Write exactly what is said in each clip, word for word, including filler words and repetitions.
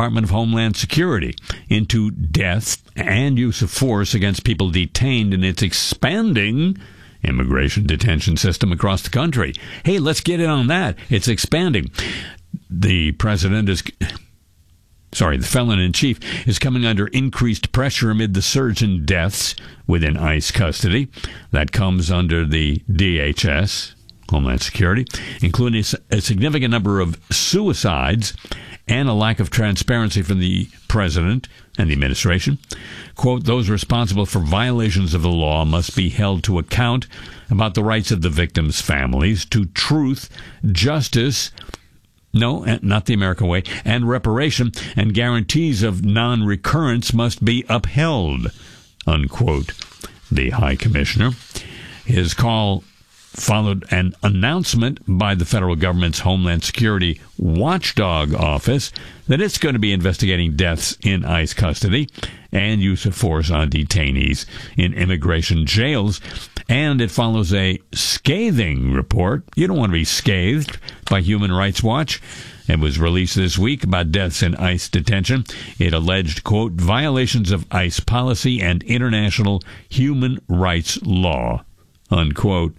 Department of Homeland Security into death and use of force against people detained in its expanding immigration detention system across the country. Hey, let's get in on that. It's expanding. The president is... Sorry, the felon-in-chief is coming under increased pressure amid the surge in deaths within ICE custody. That comes under the D H S, Homeland Security, including a significant number of suicides and a lack of transparency from the president and the administration. Quote, those responsible for violations of the law must be held to account about the rights of the victims' families to truth, justice, no, not the American way, and reparation, and guarantees of non-recurrence must be upheld, unquote, the High Commissioner. His call followed an announcement by the federal government's Homeland Security Watchdog Office that it's going to be investigating deaths in ICE custody and use of force on detainees in immigration jails. And it follows a scathing report. You don't want to be scathed by Human Rights Watch. It was released this week about deaths in ICE detention. It alleged, quote, violations of ICE policy and international human rights law, unquote.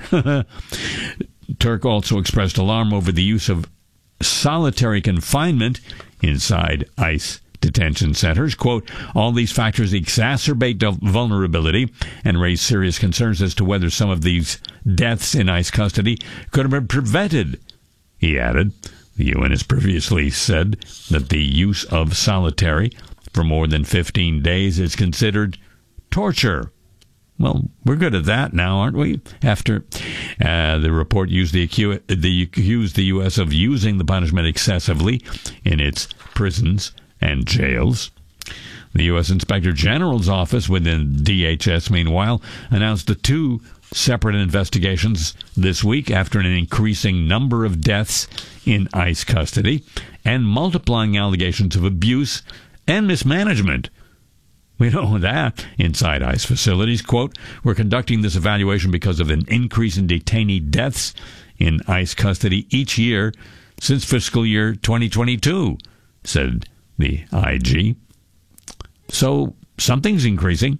Turk also expressed alarm over the use of solitary confinement inside ICE detention centers. Quote, all these factors exacerbate vulnerability and raise serious concerns as to whether some of these deaths in ICE custody could have been prevented, he added. The U N has previously said that the use of solitary for more than fifteen days is considered torture. Well, we're good at that now, aren't we? After uh, the report used the, acu- the accused the U S of using the punishment excessively in its prisons and jails. The U S Inspector General's office within D H S, meanwhile, announced the two separate investigations this week after an increasing number of deaths in ICE custody and multiplying allegations of abuse and mismanagement. We know that inside ICE facilities. Quote, we're conducting this evaluation because of an increase in detainee deaths in ICE custody each year since fiscal year twenty twenty-two, said the I G. So something's increasing.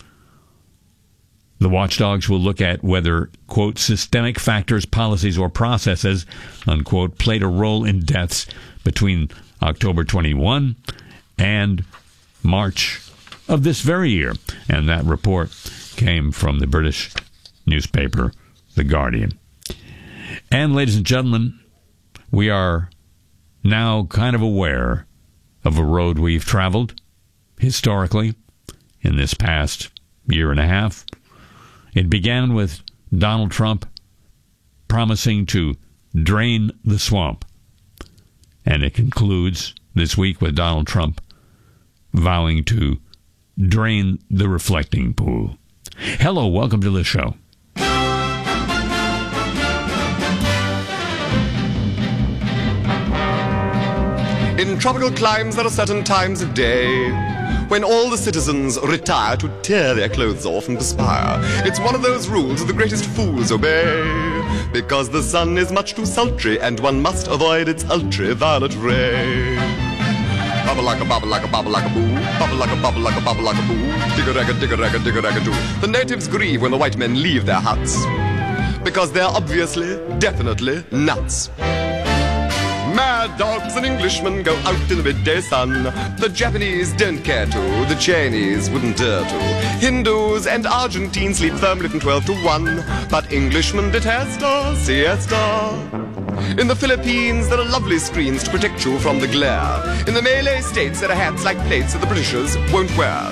The watchdogs will look at whether, quote, systemic factors, policies, or processes, unquote, played a role in deaths between October twenty-first and March of this very year. And that report came from the British newspaper, The Guardian. And, ladies and gentlemen, we are now kind of aware of a road we've traveled historically in this past year and a half. It began with Donald Trump promising to drain the swamp. And it concludes this week with Donald Trump vowing to drain the reflecting pool. Hello, welcome to the show. In tropical climes, there are certain times of day when all the citizens retire to tear their clothes off and perspire. It's one of those rules the greatest fools obey, because the sun is much too sultry and one must avoid its ultraviolet ray. Bubble like a bubble like a bubble like a boo. Bubble like a bubble like a bubble like a boo. Digga-ragga, digga-ragga, digga-ragga doo. The natives grieve when the white men leave their huts, because they're obviously, definitely nuts. Mad dogs and Englishmen go out in the midday sun. The Japanese don't care to, the Chinese wouldn't dare to. Hindus and Argentines sleep firmly from twelve to one, but Englishmen detest a siesta. In the Philippines, there are lovely screens to protect you from the glare. In the Malay states, there are hats like plates that the Britishers won't wear.